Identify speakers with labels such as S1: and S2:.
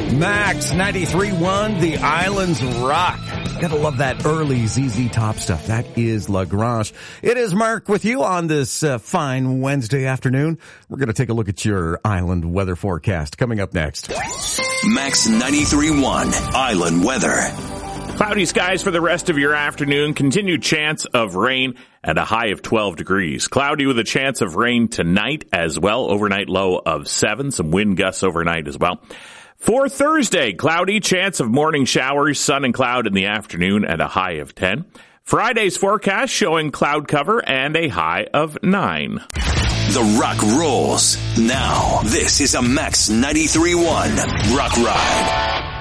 S1: Max 93.1, the islands rock. Gotta love that early ZZ Top stuff. That is La Grange. It is Mark with you on this fine Wednesday afternoon. We're gonna take a look at your island weather forecast coming up next.
S2: Max 93.1 Island Weather.
S3: Cloudy skies for the rest of your afternoon. Continued chance of rain at a high of 12 degrees. Cloudy with a chance of rain tonight as well. Overnight low of 7. Some wind gusts overnight as well. For Thursday, cloudy, chance of morning showers, sun and cloud in the afternoon at a high of 10. Friday's forecast showing cloud cover and a high of 9.
S2: The rock rolls. Now, this is a Max 93.1 Rock Ride.